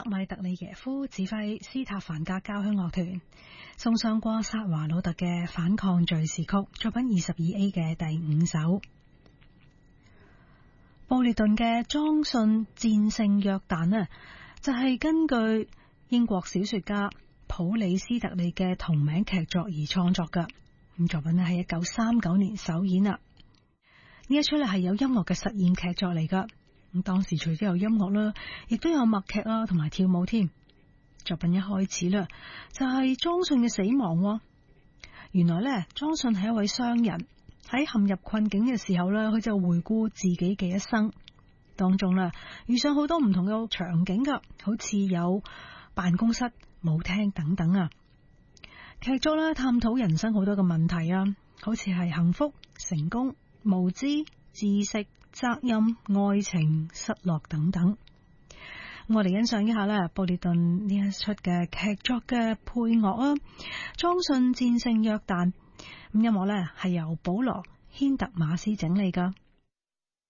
德米特里耶夫指揮斯塔凡格交響樂團送上過薩華魯特嘅反抗敘事曲作品22A 嘅第5首。布列頓嘅莊遜戰勝約旦呢，就係根據英國小說家普里斯特利嘅同名劇作而創作嘅。咁作品呢喺1939年首演啦。呢一出呢係有音樂嘅實驗劇作嚟噶。咁當時除咗有音樂啦，亦都有默劇啊，同埋跳舞添。作品一開始啦，就係莊遜嘅死亡。原來呢，莊遜係一位商人，喺陷入困境嘅時候呢，佢就回顧自己嘅一生當中啦，遇上好多唔同嘅場景噶，好似有辦公室、舞廳等等啊。劇作啦，探討人生好多嘅問題啊，好似係幸福、成功、無知、知識、責任、愛情、失落等等。我哋欣賞一下咧，布列頓呢一出嘅劇作嘅配樂啊，莊遜戰勝約旦。咁音樂咧係由保羅·軒特馬斯整理噶。